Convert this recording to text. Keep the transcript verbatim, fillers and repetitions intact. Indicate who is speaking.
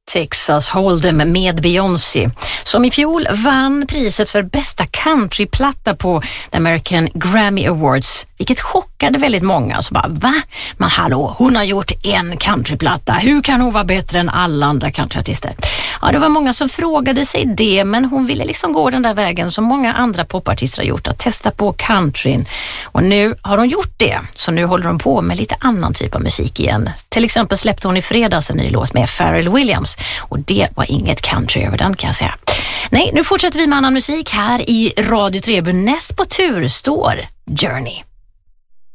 Speaker 1: Texas Hold'em med Beyoncé, som i fjol vann priset för bästa countryplatta på The American Grammy Awards, vilket chockade väldigt många. Så bara, va? Men hallå, hon har gjort en countryplatta. Hur kan hon vara bättre än alla andra countryartister? Ja, det var många som frågade sig det, men hon ville liksom gå den där vägen som många andra popartister har gjort, att testa på countryn. Och nu har hon gjort det, så nu håller hon på med lite annan typ av musik igen. Till exempel släppte hon i fredags en ny låt med Pharrell Williams, och det var inget country över den, kan jag säga. Nej, nu fortsätter vi med annan musik här i Radio Treby. Näst på tur står Journey.